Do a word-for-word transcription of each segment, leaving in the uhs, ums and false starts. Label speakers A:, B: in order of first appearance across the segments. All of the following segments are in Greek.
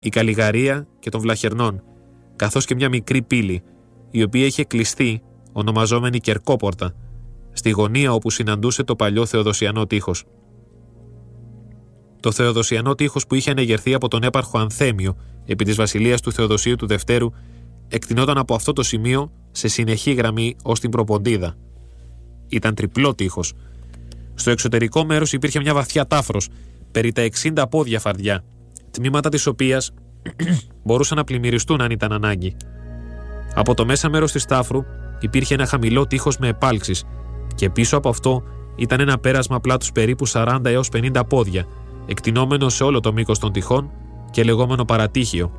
A: η Καλλιγαρία και των Βλαχερνών, καθώς και μια μικρή πύλη, η οποία είχε κλειστεί, ονομαζόμενη Κερκόπορτα, στη γωνία όπου συναντούσε το παλιό Θεοδοσιανό τείχος. Το Θεοδοσιανό τείχος, που είχε ανεγερθεί από τον έπαρχο Ανθέμιο επί της βασιλείας του Θεοδοσίου του Δευτέρου, εκτινόταν από αυτό το σημείο σε συνεχή γραμμή ως την Προποντίδα. Ήταν τριπλό τείχος. Στο εξωτερικό μέρος υπήρχε μια βαθιά τάφρος, περί τα εξήντα πόδια φαρδιά, τμήματα της οποίας μπορούσαν να πλημμυριστούν αν ήταν ανάγκη. Από το μέσα μέρος της τάφρου υπήρχε ένα χαμηλό τείχος με επάλξεις και πίσω από αυτό ήταν ένα πέρασμα πλάτους περίπου σαράντα έως πενήντα πόδια, εκτινόμενο σε όλο το μήκος των τειχών και λεγόμενο παρατύχιο.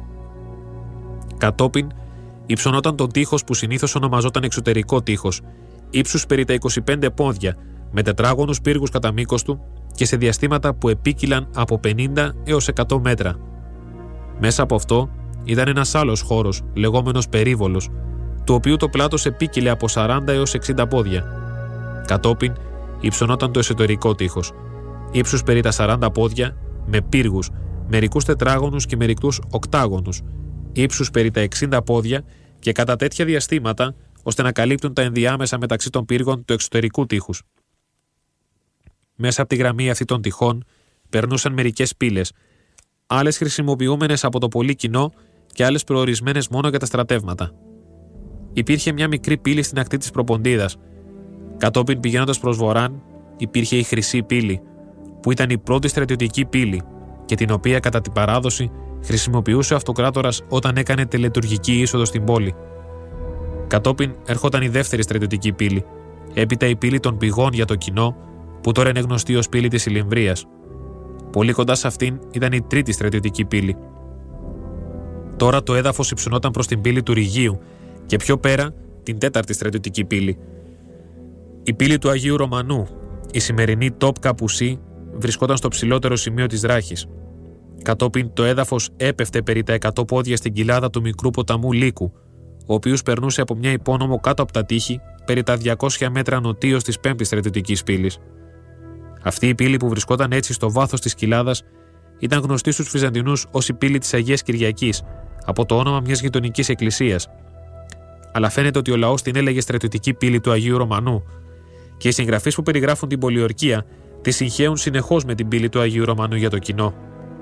A: Κατόπιν υψωνόταν τον τείχος που συνήθως ονομαζόταν εξωτερικό τείχος, ύψους περί τα είκοσι πέντε πόδια, με τετράγωνους πύργους κατά μήκος του και σε διαστήματα που επίκυλαν από πενήντα έως εκατό μέτρα. Μέσα από αυτό ήταν ένας άλλος χώρος, λεγόμενος περίβολος, του οποίου το πλάτος επίκυλε από σαράντα έως εξήντα πόδια. Κατόπιν υψωνόταν το εσωτερικό τείχος, ύψους περί τα σαράντα πόδια, με πύργους, μερικούς τετράγωνους και μερικούς οκτάγωνους, ύψους περί τα εξήντα πόδια και κατά τέτοια διαστήματα ώστε να καλύπτουν τα ενδιάμεσα μεταξύ των πύργων του εξωτερικού τείχους. Μέσα από τη γραμμή αυτή των τειχών περνούσαν μερικές πύλες, άλλες χρησιμοποιούμενες από το πολύ κοινό και άλλες προορισμένες μόνο για τα στρατεύματα. Υπήρχε μια μικρή πύλη στην ακτή της Προποντίδας. Κατόπιν, πηγαίνοντας προς βορράν, υπήρχε η Χρυσή Πύλη, που ήταν η πρώτη στρατιωτική πύλη και την οποία κατά την παράδοση χρησιμοποιούσε ο αυτοκράτορας όταν έκανε τελετουργική είσοδο στην πόλη. Κατόπιν ερχόταν η δεύτερη στρατιωτική πύλη, έπειτα η πύλη των πηγών για το κοινό, που τώρα είναι γνωστή ως πύλη της Ηλυμβρίας. Πολύ κοντά σε αυτήν ήταν η τρίτη στρατιωτική πύλη. Τώρα το έδαφος υψωνόταν προς την πύλη του Ρηγίου και πιο πέρα την τέταρτη στρατιωτική πύλη. Η πύλη του Αγίου Ρωμανού, η σημερινή Τόπ Καπουσί, βρισκόταν στο ψηλότερο σημείο της ράχης. Κατόπιν το έδαφος έπεφτε περί τα εκατό πόδια στην κοιλάδα του μικρού ποταμού Λύκου, ο οποίος περνούσε από μια υπόνομο κάτω από τα τείχη περί τα διακόσια μέτρα νοτίως της πέμπτης στρατιωτικής πύλης. Αυτή η πύλη, που βρισκόταν έτσι στο βάθος της κοιλάδας, ήταν γνωστή στους Βυζαντινούς ως η πύλη της Αγίας Κυριακής, από το όνομα μιας γειτονικής εκκλησίας. Αλλά φαίνεται ότι ο λαός την έλεγε στρατιωτική πύλη του Αγίου Ρωμανού, και οι συγγραφείς που περιγράφουν την πολιορκία τη συγχέουν συνεχώς με την πύλη του Αγίου Ρωμανού για το κοινό.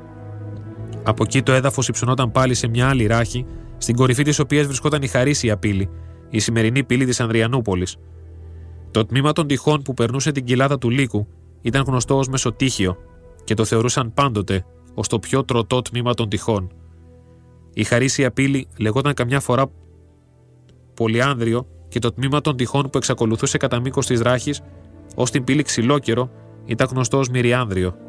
A: Από εκεί το έδαφος υψωνόταν πάλι σε μια άλλη ράχη, στην κορυφή της οποίας βρισκόταν η Χαρίσια Πύλη, η σημερινή πύλη της Ανδριανούπολης. Το τμήμα των τειχών που περνούσε την κοιλάδα του Λύκου ήταν γνωστό ως Μεσοτύχιο και το θεωρούσαν πάντοτε ως το πιο τροτό τμήμα των τειχών. Η Χαρίσια Πύλη λεγόταν καμιά φορά Πολυάνδριο και το τμήμα των τειχών που εξακολουθούσε κατά μήκος της ράχης ως την πύλη Ξυλόκερο ήταν γνωστό ως Μυριάνδριο.